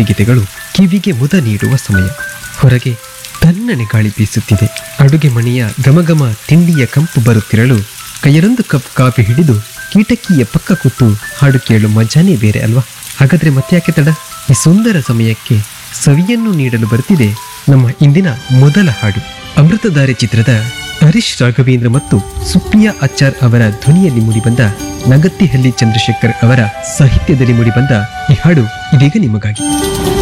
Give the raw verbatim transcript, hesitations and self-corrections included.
ಗೀತೆಗಳು ಕಿವಿಗೆ ಮುದ ನೀಡುವ ಸಮಯ. ಹೊರಗೆ ತಣ್ಣನೆ ಗಾಳಿ ಬೀಸುತ್ತಿದೆ. ಅಡುಗೆ ಮನೆಯ ಘಮಘಮ ತಿಂಡಿಯ ಕಂಪು ಬರುತ್ತಿರಲು ಕೈಯರೊಂದು ಕಪ್ ಕಾಫಿ ಹಿಡಿದು ಕೀಟಕಿಯ ಪಕ್ಕ ಕೂತು ಹಾಡು ಕೇಳು ಮಜಾನೇ ಬೇರೆ ಅಲ್ವಾ? ಹಾಗಾದ್ರೆ ಮತ್ತ್ಯಾಕೆ ತಡ? ಈ ಸುಂದರ ಸಮಯಕ್ಕೆ ಸವಿಯನ್ನು ನೀಡಲು ಬರ್ತಿದೆ ನಮ್ಮ ಇಂದಿನ ಮೊದಲ ಹಾಡು. ಅಮೃತಧಾರೆ ಚಿತ್ರದ ಹರೀಶ್ ರಾಘವೇಂದ್ರ ಮತ್ತು ಸುಪ್ರಿಯಾ ಆಚಾರ್ ಅವರ ಧ್ವನಿಯಲ್ಲಿ ಮೂಡಿಬಂದ, ನಗತ್ತಿಹಳ್ಳಿ ಚಂದ್ರಶೇಖರ್ ಅವರ ಸಾಹಿತ್ಯದಲ್ಲಿ ಮೂಡಿಬಂದ ಈ ಹಾಡು ಇದೀಗ ನಿಮಗಾಗಿ.